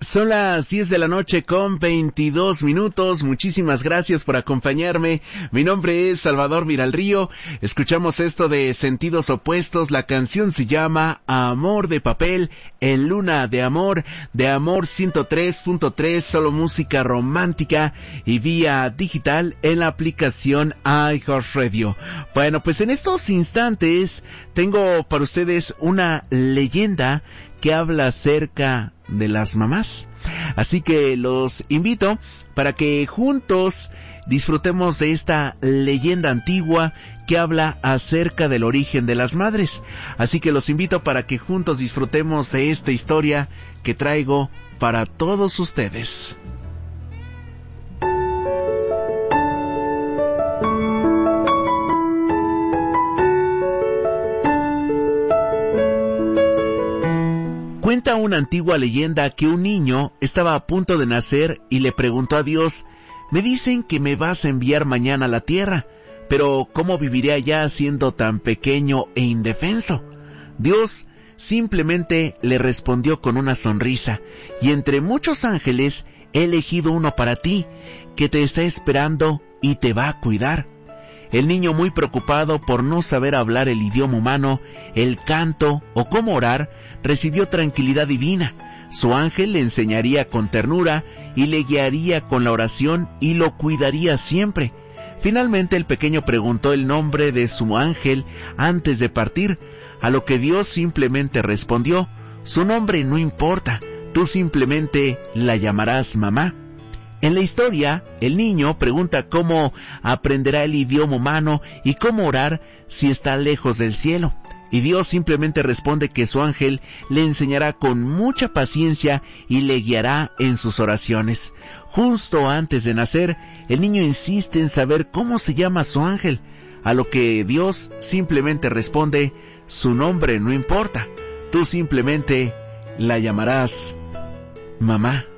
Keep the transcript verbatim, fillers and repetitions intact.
Son las diez de la noche con veintidós minutos. Muchísimas gracias por acompañarme. Mi nombre es Salvador Viralrío. Escuchamos esto de Sentidos Opuestos. La canción se llama Amor de Papel, en Luna de Amor, de Amor ciento tres punto tres, solo música romántica y vía digital en la aplicación iHeartRadio. Bueno, pues en estos instantes tengo para ustedes una leyenda que habla acerca de las mamás. Así que los invito para que juntos disfrutemos de esta leyenda antigua que habla acerca del origen de las madres. Así que los invito para que juntos disfrutemos de esta historia que traigo para todos ustedes. Cuenta una antigua leyenda que un niño estaba a punto de nacer y le preguntó a Dios: me dicen que me vas a enviar mañana a la tierra, pero ¿cómo viviré allá siendo tan pequeño e indefenso? Dios simplemente le respondió con una sonrisa: y entre muchos ángeles he elegido uno para ti, que te está esperando y te va a cuidar. El niño, muy preocupado por no saber hablar el idioma humano, el canto o cómo orar, recibió tranquilidad divina. Su ángel le enseñaría con ternura y le guiaría con la oración y lo cuidaría siempre. Finalmente el pequeño preguntó el nombre de su ángel antes de partir, a lo que Dios simplemente respondió: su nombre no importa, tú simplemente la llamarás mamá. En la historia, el niño pregunta cómo aprenderá el idioma humano y cómo orar si está lejos del cielo. Y Dios simplemente responde que su ángel le enseñará con mucha paciencia y le guiará en sus oraciones. Justo antes de nacer, el niño insiste en saber cómo se llama su ángel, a lo que Dios simplemente responde: su nombre no importa, tú simplemente la llamarás mamá.